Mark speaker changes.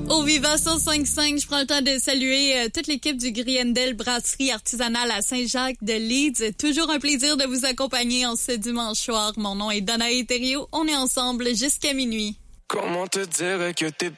Speaker 1: Au Viva 105.5, je prends le temps de saluer toute l'équipe du Griendel Brasserie artisanale à Saint-Jacques de Leeds. Toujours un plaisir de vous accompagner en ce dimanche soir. Mon nom est Danae Thériault. On est ensemble jusqu'à minuit.
Speaker 2: Comment te dire que t'es